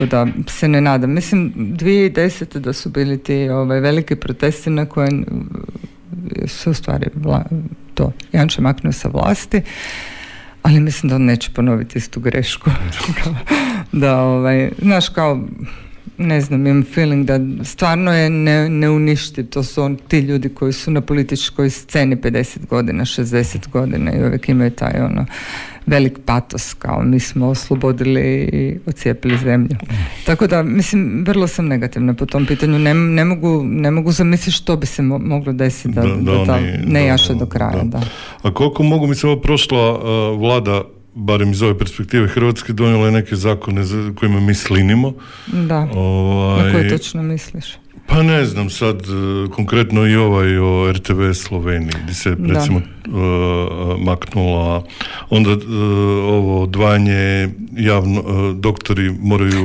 da se ne nadam. Mislim, 2010. da su bili ti veliki protesti na koje su u stvari to Janša maknuo sa vlasti, ali mislim da on neće ponoviti istu grešku. Da, znaš, kao, ne znam, imam feeling da stvarno je ne uništi. To su ti ljudi koji su na političkoj sceni 50 godina, 60 godina i uvijek imaju taj velik patos, kao mi smo oslobodili i ocijepili zemlju. Tako da, mislim, vrlo sam negativna po tom pitanju. Ne mogu zamisliti što bi se moglo desiti da ne jaše do kraja. Da. A koliko mogu, mislim, ova prošla vlada, barem iz ove perspektive Hrvatske, donijela je neke zakone kojima mi slinimo. Da, na koje točno misliš? Pa ne znam, sad konkretno i o RTV Sloveniji, gdje se recimo maknula, onda ovo odvajanje javno, doktori moraju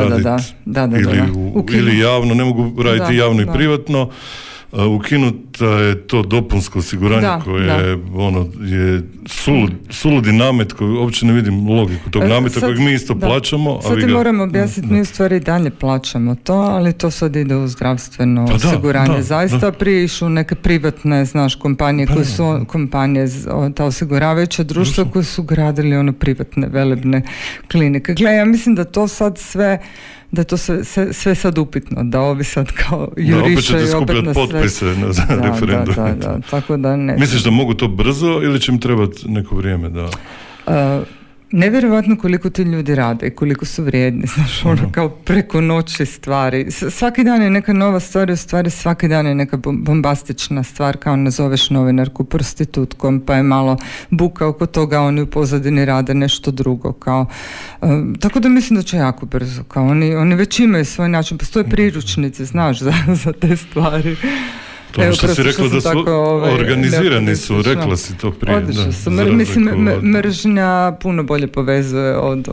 raditi ili javno, ne mogu raditi javno i privatno. Ukinuta je to dopunsko osiguranje koje je suludi namet koji uopće ne vidim logiku tog nameta kojeg mi isto plaćamo. Sad ti moramo objasniti, mi u stvari dalje plaćamo to, ali to sad ide u zdravstveno osiguranje. Zaista prije išlo neke privatne, znaš, kompanije koje su kompanije, ta osiguravajuća društva koje su gradili privatne velebne klinike. Gle, ja mislim da to sad sve sve sad upitno, da ovi sad kao jurišaju opet na sve. Opet ćete skupljati potpise za referendum. Da, tako da ne. Misliš da mogu to brzo ili će im trebati neko vrijeme da... Nevjerojatno koliko ti ljudi rade i koliko su vrijedni, znaš, kao preko noći stvari. Svaki dan je neka nova stvar, u stvari svaki dan je neka bombastična stvar, kao nazoveš novinarku prostitutkom, pa je malo buka oko toga, oni u pozadini rade nešto drugo, kao. Tako da mislim da će jako brzo, kao oni već imaju svoj način, postoje priručnice, znaš, za te stvari. To što si rekla da su organizirani su, rekla si to prije. Odlično su. Mislim, mržnja puno bolje povezuje od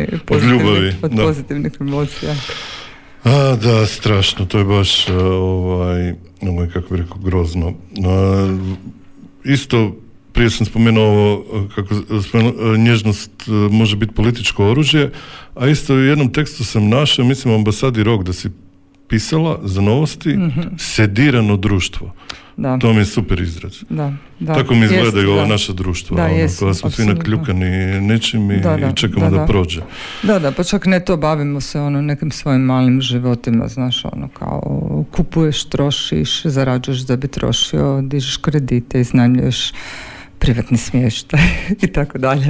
pozitivnih emocija. Da, strašno, to je baš kako bih rekao, grozno. Isto, prije sam spomenuo ovo, nježnost može biti političko oružje, a isto u jednom tekstu sam našao, mislim, ambasadi Rok, da si pisala za Novosti, sedirano društvo. Da. To mi je super izraz. Da. Tako mi izgledaju ova naša društva, koja smo svi nakljukani nečim i čekamo da prođe. Da, pa čak ne to, bavimo se nekim svojim malim životima, znaš, kao kupuješ, trošiš, zarađuješ da bi trošio, dižeš kredite, iznajmljuješ privatni smještaj i tako dalje.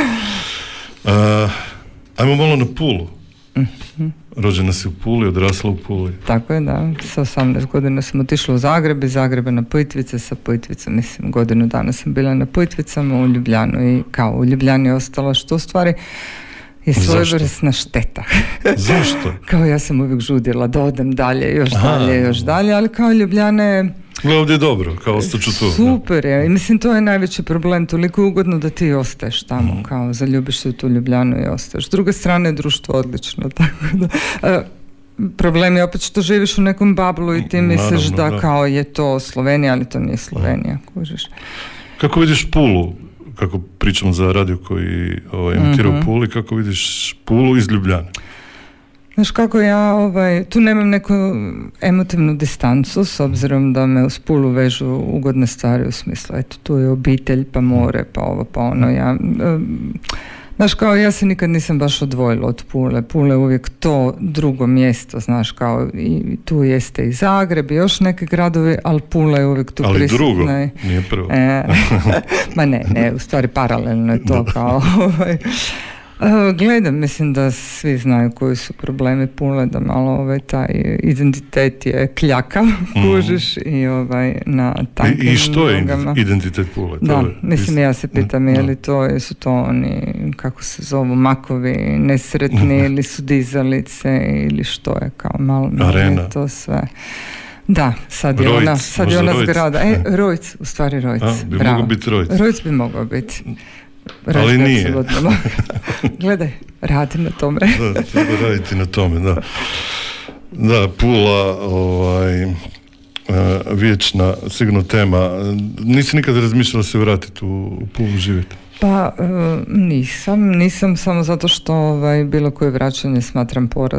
Ajmo malo na Pulu. Rođena si u Puli, odrasla u Puli. Tako je, da. Sa 18 godina sam otišla u Zagreb, iz Zagreba na Plitvice, sa Plitvica, mislim, godinu dana sam bila na Plitvicama, u Ljubljanu i kao u Ljubljani je ostalo, što u stvari je svojevrsna šteta. Zašto? Kao ja sam uvijek žudila da odem dalje, još dalje, ali kao Ljubljana je... Ovdje je dobro, kao ostaću tu. Super je, i mislim to je najveći problem, toliko ugodno da ti ostaješ tamo, kao zaljubiš se u tu Ljubljanu i ostaješ. S druge strane je društvo odlično, tako da... problem je opet što živiš u nekom bablu i ti misliš da kao je to Slovenija, ali to nije Slovenija, kužiš. Kako vidiš Pulu? Kako pričam za radio koji emitira u Puli, kako vidiš Pulu iz Ljubljane? Znaš kako ja tu nemam neku emotivnu distancu, s obzirom da me uz Pulu vežu ugodne stvari u smislu, eto, tu je obitelj, pa more, pa ovo, pa ono. Znaš, kao ja se nikad nisam baš odvojila od Pule. Pule je uvijek to drugo mjesto, znaš, kao i tu jeste i Zagreb i još neke gradovi, ali Pula je uvijek tu prisutna. Ali drugo, nije prvo. Ma ne, u stvari paralelno je to kao... Gledam, mislim da svi znaju koji su problemi Pule, da malo taj identitet je kljakav, kužiš, i na tankim nogama. I što je identitet Pule? Da, mislim, ja se pitam su to oni, kako se zovu, makovi nesretni ili su dizalice ili što je, kao malo Arena. Je to sve. Da, sad je ona zgrada. Rojc, u stvari Rojc. Bi mogao biti Rojc. Rojc bi mogao biti. Ali nije. Gledaj, radi na tome. Da, treba raditi na tome, da. Da, Pula, vječna, sigurno tema. Nisi nikad razmišljala se vratiti u Pulu živjeti? Pa nisam samo zato što bilo koje vraćanje smatram